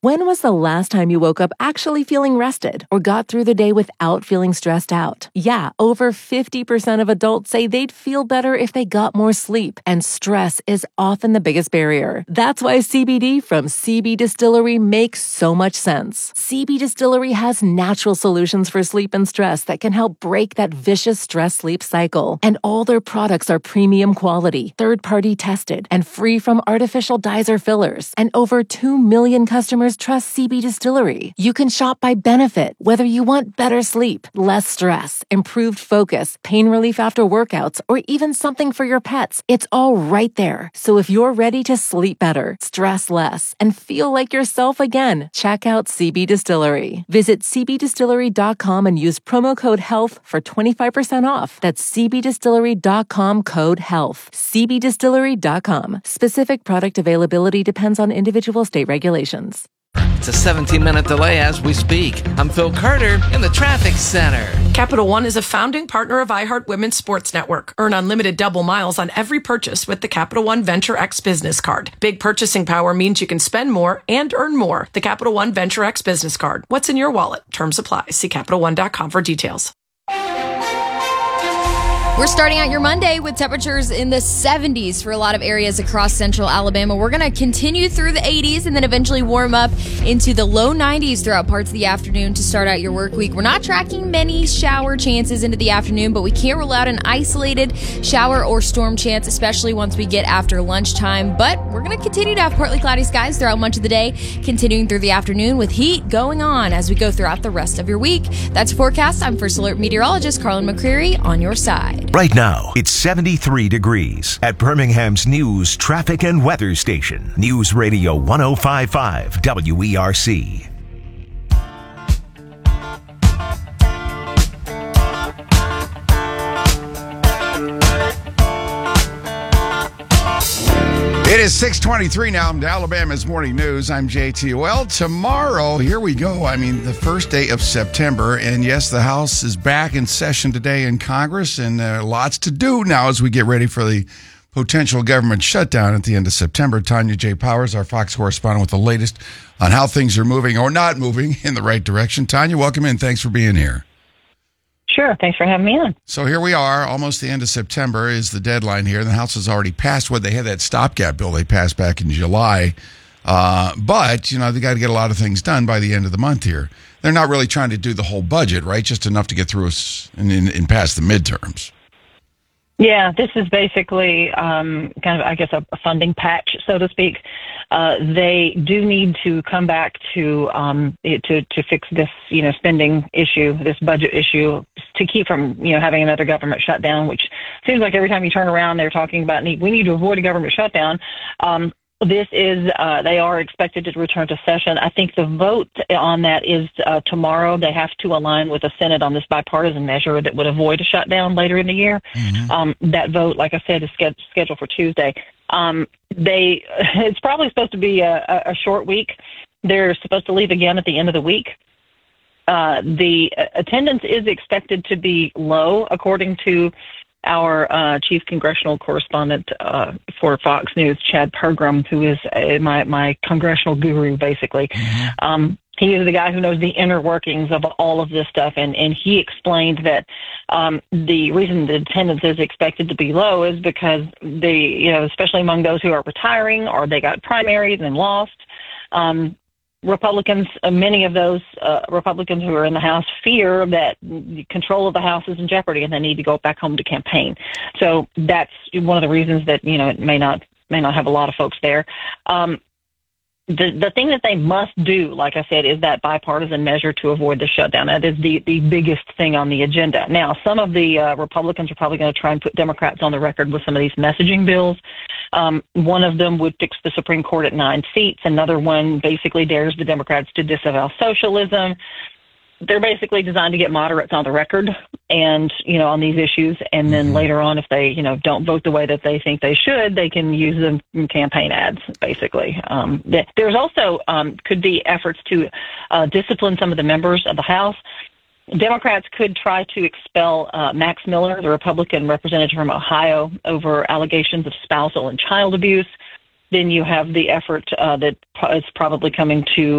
When was the last time you woke up actually feeling rested or got through the day without feeling stressed out? Yeah, over 50% of adults say they'd feel better if they got more sleep, and stress is often the biggest barrier. That's why CBD from CB Distillery makes so much sense. CB Distillery has natural solutions for sleep and stress that can help break that vicious stress-sleep cycle. And all their products are premium quality, third-party tested, and free from artificial dyes or fillers. And over 2 million customers trust CB Distillery. You can shop by benefit, whether you want better sleep, less stress, improved focus, pain relief after workouts, or even something for your pets. It's all right there. So if you're ready to sleep better, stress less, and feel like yourself again, check out CB Distillery. Visit cbdistillery.com and use promo code HEALTH for 25% off. That's cbdistillery.com, code HEALTH. cbdistillery.com. Specific product availability depends on individual state regulations. It's a 17-minute delay as we speak. I'm Phil Carter in the traffic center. Capital One is a founding partner of iHeart Women's Sports Network. Earn unlimited double miles on every purchase with the Capital One Venture X Business Card. Big purchasing power means you can spend more and earn more. The Capital One Venture X Business Card. What's in your wallet? Terms apply. See CapitalOne.com for details. We're starting out your Monday with temperatures in the 70s for a lot of areas across central Alabama. We're going to continue through the 80s and then eventually warm up into the low 90s throughout parts of the afternoon to start out your work week. We're not tracking many shower chances into the afternoon, but we can't rule out an isolated shower or storm chance, especially once we get after lunchtime. But we're going to continue to have partly cloudy skies throughout much of the day, continuing through the afternoon with heat going on as we go throughout the rest of your week. That's your forecast. I'm First Alert meteorologist Carlin McCreary on your side. Right now, it's 73 degrees at Birmingham's news, traffic, and weather station. News Radio 105.5 WERC. It is 6:23 now. Alabama's Morning News. I'm JT. Well, tomorrow, here we go. I mean, the first day of September. And yes, the House is back in session today in Congress. And lots to do now as we get ready for the potential government shutdown at the end of September. Tanya J. Powers, our Fox correspondent, with the latest on how things are moving or not moving in the right direction. Tanya, welcome in. Thanks for being here. Sure. Thanks for having me on. So here we are. Almost the end of September is the deadline here. The House has already passed what they had, that stopgap bill they passed back in July. But, you know, they got to get a lot of things done by the end of the month here. They're not really trying to do the whole budget, right? Just enough to get through us and pass the midterms. Yeah, this is basically kind of, I guess, a funding patch, so to speak. They do need to come back to fix this, spending issue, this budget issue, to keep from, having another government shutdown, which seems like every time you turn around, they're talking about we need to avoid a government shutdown. This is, they are expected to return to session. I think the vote on that is tomorrow. They have to align with the Senate on this bipartisan measure that would avoid a shutdown later in the year. Mm-hmm. That vote, like I said, is scheduled for Tuesday. It's probably supposed to be a short week. They're supposed to leave again at the end of the week. The attendance is expected to be low, according to our chief congressional correspondent for Fox News, Chad Pergram, who is my congressional guru, basically. Mm-hmm. He is the guy who knows the inner workings of all of this stuff, and he explained that the reason the attendance is expected to be low is because especially among those who are retiring or they got primaries and lost, Republicans, many of those Republicans who are in the House fear that the control of the House is in jeopardy and they need to go back home to campaign. So that's one of the reasons that, it may not have a lot of folks there. The thing that they must do, like I said, is that bipartisan measure to avoid the shutdown. That is the biggest thing on the agenda. Now, some of the Republicans are probably going to try and put Democrats on the record with some of these messaging bills. One of them would fix the Supreme Court at 9 seats. Another one basically dares the Democrats to disavow socialism. They're basically designed to get moderates on the record and, on these issues. And then later on, if they, don't vote the way that they think they should, they can use them in campaign ads, basically. There's also could be efforts to discipline some of the members of the House. Democrats could try to expel Max Miller, the Republican representative from Ohio, over allegations of spousal and child abuse. Then you have the effort that is probably coming to